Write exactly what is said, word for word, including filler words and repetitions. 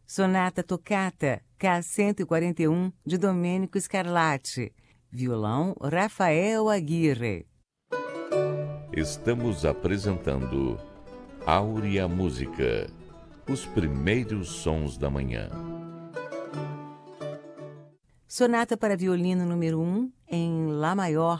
Sonata Toccata, K cento e quarenta e um, de Domenico Scarlatti. Violão, Rafael Aguirre. Estamos apresentando Áurea Música, os primeiros sons da manhã. Sonata para violino número um, em Lá maior,